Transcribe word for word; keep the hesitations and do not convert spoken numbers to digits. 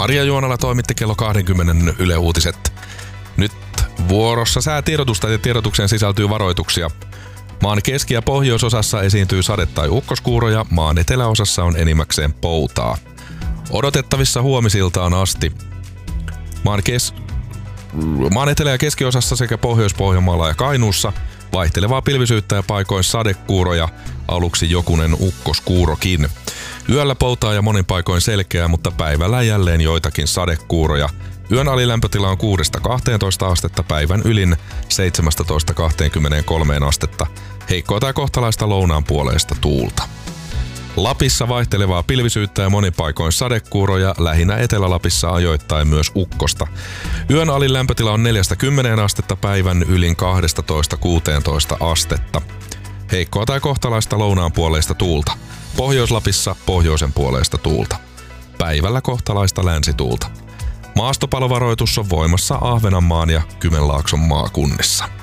Maria Juonala toimitti kello kaksikymmentä Yle Uutiset. Nyt vuorossa säätiedotusta ja tiedotukseen sisältyy varoituksia. Maan keski- ja pohjoisosassa esiintyy sade- tai ukkoskuuroja, maan eteläosassa on enimmäkseen poutaa. Odotettavissa huomisiltaan asti. Maan, kes... maan etelä- ja keskiosassa sekä Pohjois-Pohjanmaalla ja Kainuussa vaihtelevaa pilvisyyttä ja paikoin sadekuuroja, aluksi jokunen ukkoskuurokin. Yöllä poutaa ja monin paikoin selkeää, mutta päivällä jälleen joitakin sadekuuroja. Yön alilämpötila on kuudesta kahteentoista astetta, päivän ylin seitsemästätoista kaksikymmentäkolme astetta. Heikkoa tai kohtalaista lounaan puoleista tuulta. Lapissa vaihtelevaa pilvisyyttä ja monin paikoin sadekuuroja, lähinnä Etelä-Lapissa ajoittain myös ukkosta. Yön alilämpötila on neljästä kymmeneen astetta, päivän ylin kaksitoista kuusitoista astetta. Heikkoa tai kohtalaista lounaan puoleista tuulta. Pohjois-Lapissa pohjoisen puoleista tuulta. Päivällä kohtalaista länsituulta. Maastopalovaroitus on voimassa Ahvenanmaan ja Kymenlaakson maakunnissa.